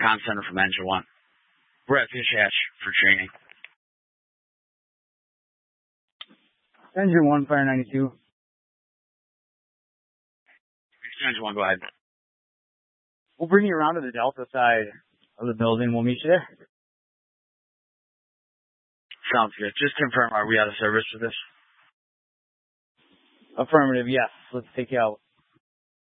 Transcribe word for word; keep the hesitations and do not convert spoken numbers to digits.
comm center from Engine One. We're at Fish Hatch for training. Engine One, Fire ninety-two. Engine One, go ahead. We'll bring you around to the Delta side of the building. We'll meet you there. Sounds good. Just confirm, are we out of service for this? Affirmative, yes. Let's take you out.